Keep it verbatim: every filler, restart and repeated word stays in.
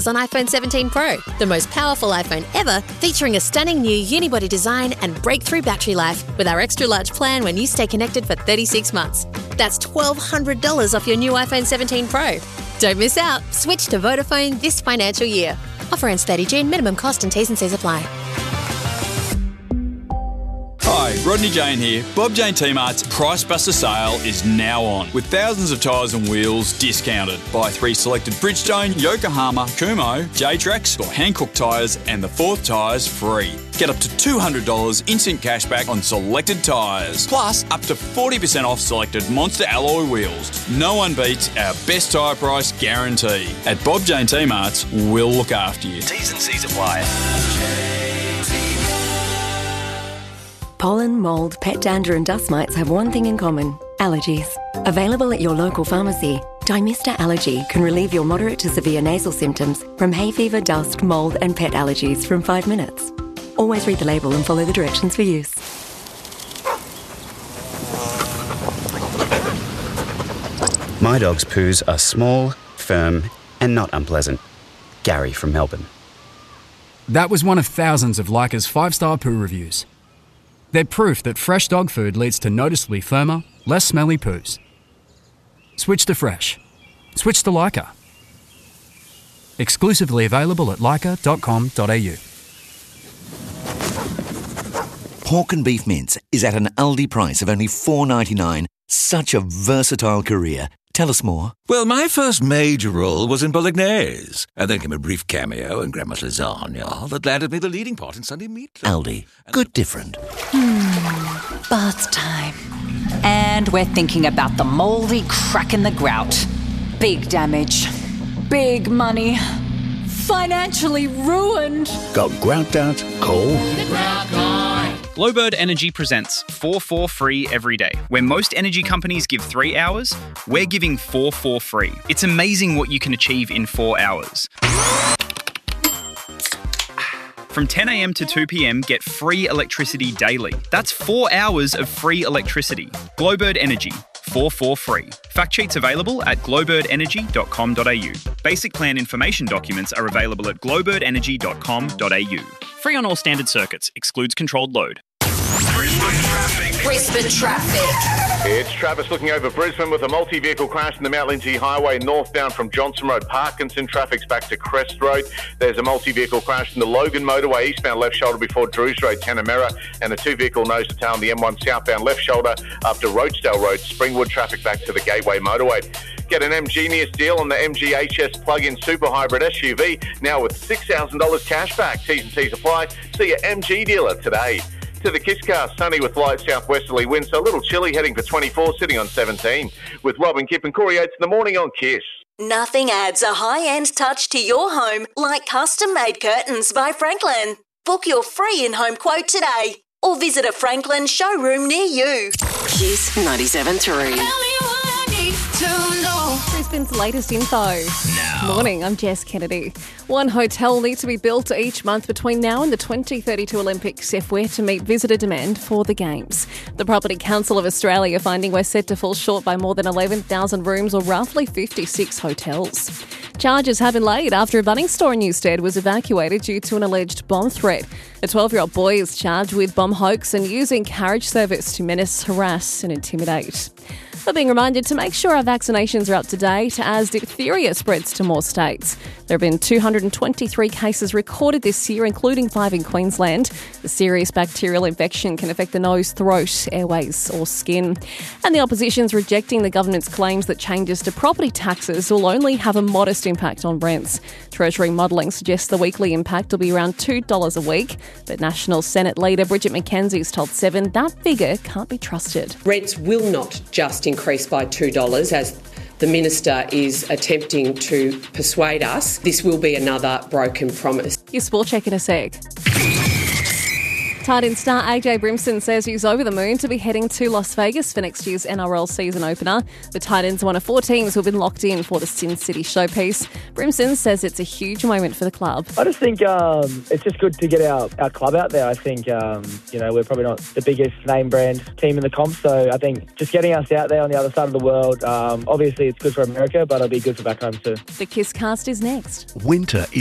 on iPhone seventeen Pro, the most powerful iPhone ever, featuring a stunning new unibody design and breakthrough battery life with our extra large plan when you stay connected for thirty-six months. That's twelve hundred dollars off your new iPhone seventeen Pro. Don't miss out. Switch to Vodafone this financial year. Offer ends thirty June. Minimum cost and T's and C's apply. Hi, Rodney Jane here. Bob Jane T-Mart's Price Buster sale is now on, with thousands of tyres and wheels discounted. Buy three selected Bridgestone, Yokohama, Kumho, J-Trax or Hankook tyres and the fourth tyres free. Get up to two hundred dollars instant cashback on selected tyres, plus up to forty percent off selected Monster alloy wheels. No one beats our best tyre price guarantee. At Bob Jane T-Mart's, we'll look after you. T's and C's apply. Pollen, mould, pet dander and dust mites have one thing in common: allergies. Available at your local pharmacy, Dymista Allergy can relieve your moderate to severe nasal symptoms from hay fever, dust, mould and pet allergies from five minutes. Always read the label and follow the directions for use. My dog's poos are small, firm and not unpleasant. Gary from Melbourne. That was one of thousands of Leica's five-star poo reviews. They're proof that fresh dog food leads to noticeably firmer, less smelly poos. Switch to fresh. Switch to Leica. Exclusively available at leica dot com dot a u. Pork and beef mince is at an Aldi price of only four dollars ninety-nine. Such a versatile career. Tell us more. Well, my first major role was in Bolognese, and then came a brief cameo in Grandma's Lasagna that landed me the leading part in Sunday Meatloaf. Aldi. Good different. Hmm. Bath time. And we're thinking about the mouldy crack in the grout. Big damage. Big money. Financially ruined. Got grout out? Cool. The Grout Guy. Glowbird Energy presents four four free every day. Where most energy companies give three hours, we're giving four four free. It's amazing what you can achieve in four hours. From ten a.m. to two p.m, get free electricity daily. That's four hours of free electricity. Glowbird Energy. four four free. Fact sheets available at glowbird energy dot com dot a u. Basic plan information documents are available at glowbird energy dot com dot a u. Free on all standard circuits. Excludes controlled load. Brisbane traffic. Brisbane traffic. It's Travis looking over Brisbane with a multi-vehicle crash in the Mount Lindesay Highway northbound from Johnson Road. Parkinson traffic's back to Crest Road. There's a multi-vehicle crash in the Logan Motorway eastbound left shoulder before Drews Road, Tanamera, and a two-vehicle nose-to-tail on the M one southbound left shoulder after Roachdale Road. Springwood traffic back to the Gateway Motorway. Get an M Genius deal on the M G H S plug-in super hybrid S U V now with six thousand dollars cash back. T's and C's apply. See your M G dealer today. To the Kiss Car, sunny with light southwesterly winds, so a little chilly heading for twenty-four, sitting on seventeen. With Robin, Kip and Corey Oates in the morning on Kiss. Nothing adds a high-end touch to your home like custom-made curtains by Franklin. Book your free in-home quote today or visit a Franklin showroom near you. Kiss ninety-seven point three. Brisbane's latest info. No. Morning, I'm Jess Kennedy. One hotel needs to be built each month between now and the twenty thirty-two Olympics if we're to meet visitor demand for the Games. The Property Council of Australia finding we're set to fall short by more than eleven thousand rooms or roughly fifty-six hotels. Charges have been laid after a Bunnings store in Newstead was evacuated due to an alleged bomb threat. A twelve-year-old boy is charged with bomb hoax and using carriage service to menace, harass and intimidate. We're being reminded to make sure our vaccinations are up to date as diphtheria spreads to more states. There have been two hundred twenty-three cases recorded this year, including five in Queensland. The serious bacterial infection can affect the nose, throat, airways or skin. And the opposition's rejecting the government's claims that changes to property taxes will only have a modest impact on rents. Treasury modelling suggests the weekly impact will be around two dollars a week, but National Senate leader Bridget McKenzie's told Seven that figure can't be trusted. Rents will not just increase by two dollars as the Minister is attempting to persuade us. This will be another broken promise. Your Sport Check in a sec. Titan star A J Brimson says he's over the moon to be heading to Las Vegas for next year's N R L season opener. The Titans are one of four teams who have been locked in for the Sin City showpiece. Brimson says it's a huge moment for the club. I just think um, it's just good to get our, our club out there. I think, um, you know, we're probably not the biggest name brand team in the comp, so I think just getting us out there on the other side of the world, um, obviously it's good for America, but it'll be good for back home too. The Kiss Cast is next. Winter